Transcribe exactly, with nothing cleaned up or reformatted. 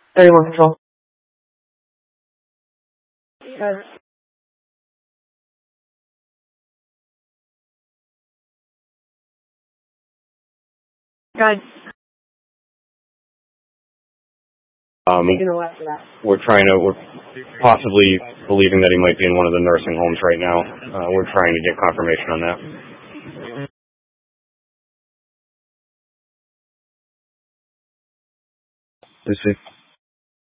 thirty-one control. Uh, guys, Um, you know after that. we're trying to, we're possibly believing that he might be in one of the nursing homes right now. Uh, we're trying to get confirmation on that. This is